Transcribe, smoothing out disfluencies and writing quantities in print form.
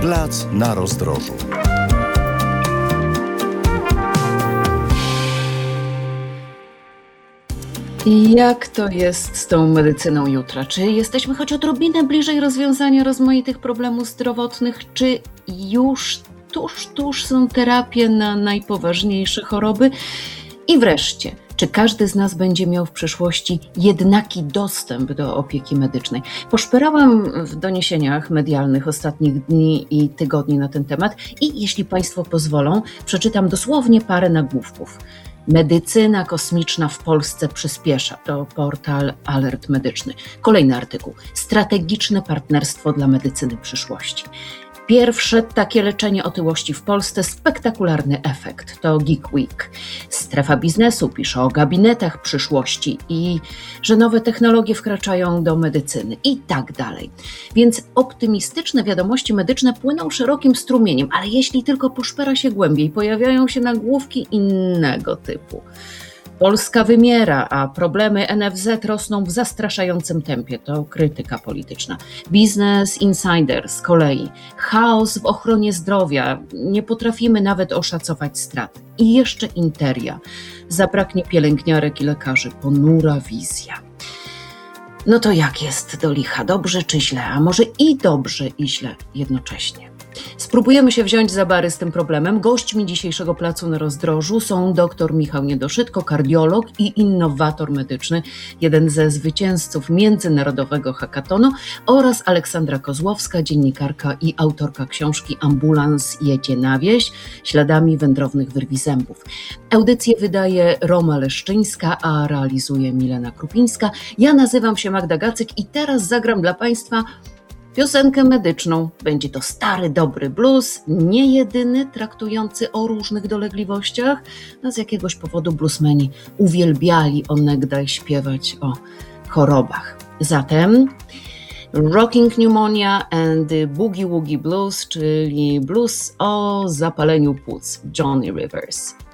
Plac na Rozdrożu. Jak to jest z tą medycyną jutra? Czy jesteśmy choć odrobinę bliżej rozwiązania rozmaitych problemów zdrowotnych, czy już tuż są terapie na najpoważniejsze choroby? I wreszcie, czy każdy z nas będzie miał w przyszłości jednaki dostęp do opieki medycznej? Poszperałam w doniesieniach medialnych ostatnich dni i tygodni na ten temat i jeśli Państwo pozwolą, przeczytam dosłownie parę nagłówków. Medycyna kosmiczna w Polsce przyspiesza. To portal Alert Medyczny. Kolejny artykuł. Strategiczne partnerstwo dla medycyny przyszłości. Pierwsze takie leczenie otyłości w Polsce, spektakularny efekt. To Geek Week. Strefa biznesu pisze o gabinetach przyszłości i że nowe technologie wkraczają do medycyny i tak dalej. Więc optymistyczne wiadomości medyczne płyną szerokim strumieniem, ale jeśli tylko poszpera się głębiej, pojawiają się nagłówki innego typu. Polska wymiera, a problemy NFZ rosną w zastraszającym tempie. To krytyka polityczna. Business Insider z kolei. Chaos w ochronie zdrowia. Nie potrafimy nawet oszacować strat. I jeszcze Interia. Zabraknie pielęgniarek i lekarzy. Ponura wizja. No to jak jest do licha? Dobrze czy źle? A może i dobrze i źle jednocześnie? Spróbujemy się wziąć za bary z tym problemem. Gośćmi dzisiejszego Placu na Rozdrożu są dr Michał Niedoszytko, kardiolog i innowator medyczny, jeden ze zwycięzców międzynarodowego hackatonu, oraz Aleksandra Kozłowska, dziennikarka i autorka książki Ambulans jedzie na wieś, śladami wędrownych wyrwi zębów. Audycję wydaje Roma Leszczyńska, a realizuje Milena Krupińska. Ja nazywam się Magda Gacyk i teraz zagram dla Państwa piosenkę medyczną. Będzie to stary, dobry blues, nie jedyny, traktujący o różnych dolegliwościach. No z jakiegoś powodu bluesmeni uwielbiali onegdaj śpiewać o chorobach. Zatem Rocking Pneumonia and the Boogie Woogie Blues, czyli blues o zapaleniu płuc, Johnny Rivers.